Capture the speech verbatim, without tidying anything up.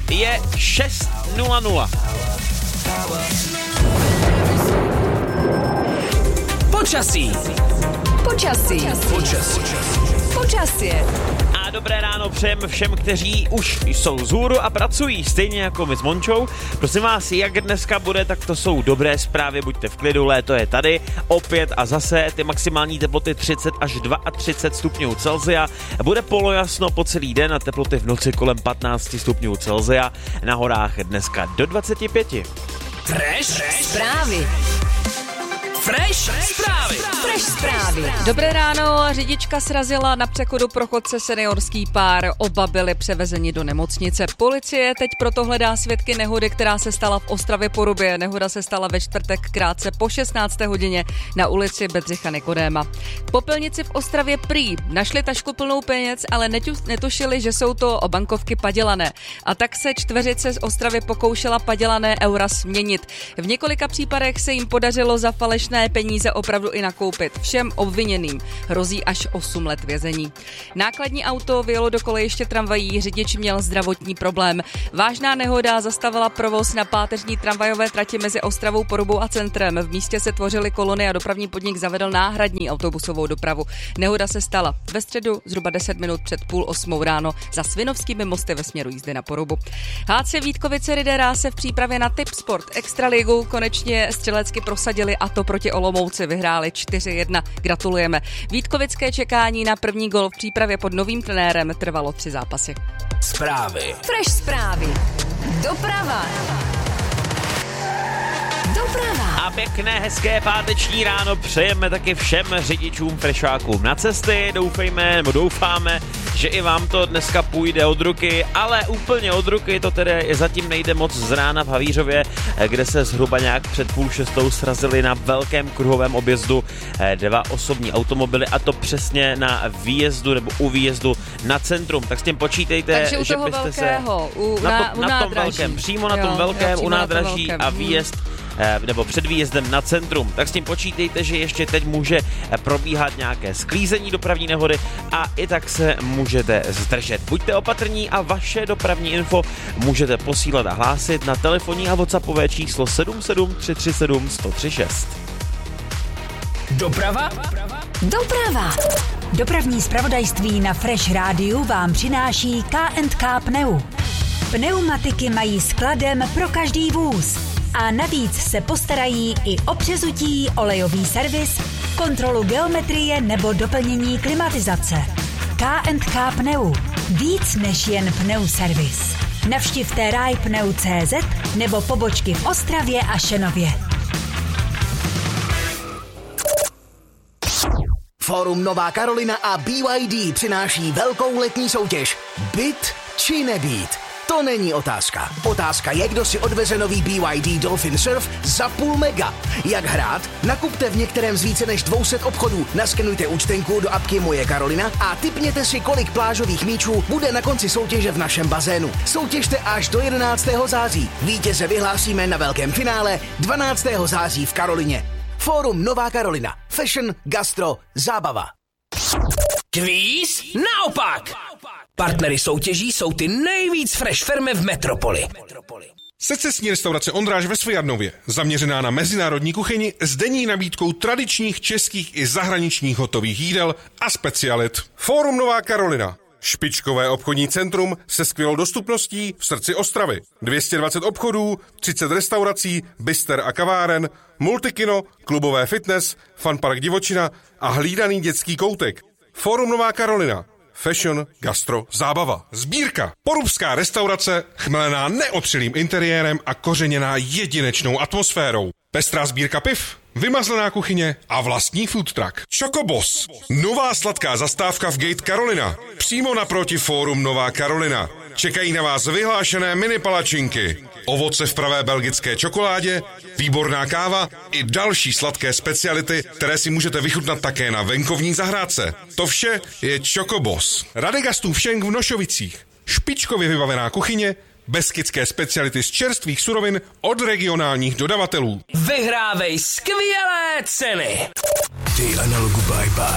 je šest nula nula. Počasí. Počasí. Počasí. Počasí. A dobré ráno přejeme všem, kteří už jsou vzhůru a pracují, stejně jako my s Mončou. Prosím vás, jak dneska bude, tak to jsou dobré zprávy, buďte v klidu, léto je tady, opět a zase ty maximální teploty třicet až třicet dva stupňů Celsia. Bude polojasno po celý den a teploty v noci kolem patnáct stupňů Celsia, na horách dneska do dvacet pět. Fresh, fresh Zprávy. Fresh zprávy. Fresh zprávy. Dobré ráno, řidička srazila na přechodu pro chodce seniorský pár, oba byli převezeni do nemocnice. Policie teď proto hledá svědky nehody, která se stala v Ostravě Porubě. Nehoda se stala ve čtvrtek krátce po šestnácté hodině na ulici Bedřicha Nikodéma. Popelnici v Ostravě prý našli tašku plnou peněz, ale netušili, že jsou to bankovky padělané. A tak se čtveřice z Ostravy pokoušela padělané eura směnit. V několika případech se jim podařilo za falešné peníze opravdu i nakoupit. Všem obviněným hrozí až osm let vězení. Nákladní auto vyjelo do kolejiště tramvají, řidič měl zdravotní problém. Vážná nehoda zastavila provoz na páteřní tramvajové trati mezi Ostravou, Porubou a centrem. V místě se tvořily kolony a dopravní podnik zavedl náhradní autobusovou dopravu. Nehoda se stala ve středu zhruba deset minut před půl osmou ráno za Svinovskými mosty ve směru jízdy na Porubu. Há cé Vítkovice Ridera se v přípravě na Tipsport Extraligu konečně střelecky prosadili, a to proti Olomouci, vyhráli čtyři jedna. Gratulujeme. Vítkovické čekání na první gol v přípravě pod novým trenérem trvalo tři zápasy. Zprávy. Fresh zprávy. Doprava. Doprava. A pěkné, hezké páteční ráno přejeme taky všem řidičům frešákům na cesty. Doufejme, nebo doufáme, že i vám to dneska půjde od ruky, ale úplně od ruky to tedy zatím nejde moc z rána v Havířově, kde se zhruba nějak před půl šestou srazili na velkém kruhovém objezdu dva osobní automobily, a to přesně na výjezdu nebo u výjezdu na centrum. Tak s tím počítejte, Takže u že toho byste velkého, se u, na, na, to, u na tom nádraží. velkém, přímo na Jo, tom velkém, jo, u nádraží velkém. a výjezd nebo před výjezdem na centrum, tak s tím počítejte, že ještě teď může probíhat nějaké sklízení dopravní nehody a i tak se můžete zdržet. Buďte opatrní a vaše dopravní info můžete posílat a hlásit na telefonní a WhatsAppové číslo sedm sedm tři tři sedm sto tři šest. Doprava? Doprava. Dopravní zpravodajství na Fresh Rádiu vám přináší K and K Pneu. Pneumatiky mají skladem pro každý vůz. A navíc se postarají i o přezutí, olejový servis, kontrolu geometrie nebo doplnění klimatizace. K and K Pneu. Víc než jen pneuservis. Navštivte rajpneu tečka cé zet nebo pobočky v Ostravě a Šenově. Fórum Nová Karolina a bé yé dé přináší velkou letní soutěž. Byt či nebýt? To není otázka. Otázka je, kdo si odveze nový bé yé dé Dolphin Surf za půl mega. Jak hrát? Nakupte v některém z více než dvě stě obchodů, naskenujte účtenku do apky Moje Karolina a tipněte si, kolik plážových míčů bude na konci soutěže v našem bazénu. Soutěžte až do jedenáctého září. Vítěze vyhlásíme na velkém finále dvanáctého září v Karolině. Fórum Nová Karolina. Fashion, gastro, zábava. Kvíz naopak. Partnery soutěží jsou ty nejvíc fresh firmy v metropoli. Secesní restaurace Ondráš ve Svojadnově, zaměřená na mezinárodní kuchyni s denní nabídkou tradičních českých i zahraničních hotových jídel a specialit. Fórum Nová Karolina. Špičkové obchodní centrum se skvělou dostupností v srdci Ostravy. dvě stě dvacet obchodů, třicet restaurací, bister a kaváren, multikino, klubové fitness, funpark divočina a hlídaný dětský koutek. Fórum Nová Karolina. Fashion, gastro, zábava. Sbírka. Porubská restaurace, chmelená neotřelým interiérem a kořeněná jedinečnou atmosférou. Pestrá sbírka piv, vymazlená kuchyně a vlastní food truck. Chocobos. Nová sladká zastávka v Gate Karolina. Přímo naproti Fórum Nová Karolina. Čekají na vás vyhlášené mini palačinky, ovoce v pravé belgické čokoládě, výborná káva i další sladké speciality, které si můžete vychutnat také na venkovní zahrádce. To vše je Chocobos. Radegastův šenk v Nošovicích. Špičkově vybavená kuchyně, beskydské speciality z čerstvých surovin od regionálních dodavatelů. Vyhrávej skvělé ceny. Ty analogu bye bye.